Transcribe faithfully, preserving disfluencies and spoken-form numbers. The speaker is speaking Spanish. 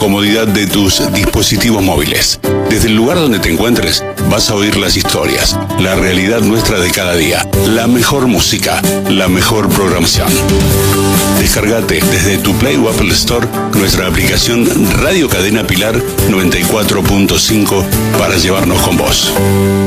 comodidad de tus dispositivos móviles. Desde el lugar donde te encuentres, vas a oír las historias, la realidad nuestra de cada día, la mejor música, la mejor programación. Descargate desde tu Play o Apple Store nuestra aplicación Radio Cadena Pilar noventa y cuatro punto cinco para llevarnos con vos.